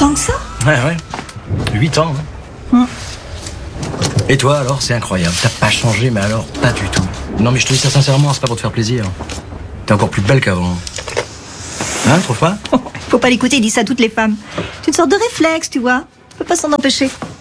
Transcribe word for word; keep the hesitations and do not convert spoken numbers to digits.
Tant que ça? Ouais, ouais. Huit ans. Hein. Mm. Et toi, alors, c'est incroyable. T'as pas changé, mais alors, pas du tout. Non, mais je te dis ça sincèrement, c'est pas pour te faire plaisir. T'es encore plus belle qu'avant. Hein, trouve pas? Faut pas l'écouter, il dit ça à toutes les femmes. C'est une sorte de réflexe, tu vois. On peut pas s'en empêcher.